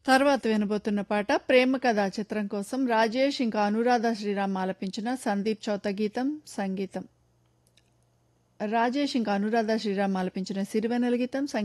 తర్వాత వినబోతున్న పాట 'ప్రేమ కథ' చిత్రం కోసం రాజేష్ ఇంకా అనురాధ శ్రీరామ్ ఆలపించిన సందీప్ చౌత గీతం సంగీతం. రాజేష్ ఇంకా అనురాధ శ్రీరామ్ ఆలపించిన సిరివెన్నెల గీతం